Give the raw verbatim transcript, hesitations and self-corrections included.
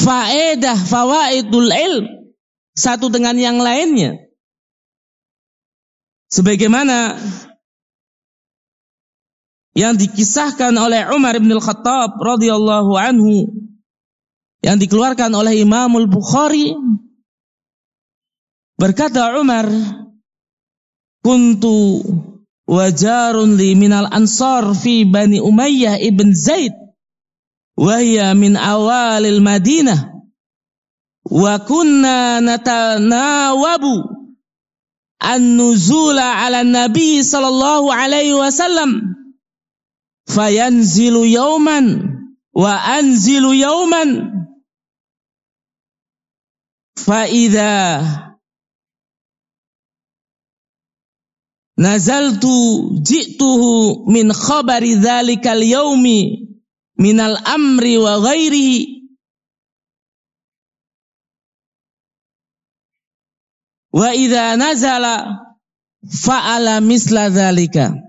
faedah fawaidul ilm satu dengan yang lainnya. Sebagaimana yang dikisahkan oleh Umar bin Al-Khattab radhiyallahu anhu, yang dikeluarkan oleh Imamul Bukhari, berkata Umar, kuntu wajarun li minal ansar fi Bani Umayyah ibn Zaid wa hiya min awalil Madinah wa kunna natanawabu an-nuzula ala nabi sallallahu alaihi wasallam fayanzilu yawman wa anzilu yawman fa idza nazaltu ji'tuhu min khabari dzalikal yaumi minal amri wa ghairihi wa idza nazala fa'ala misla dzalika.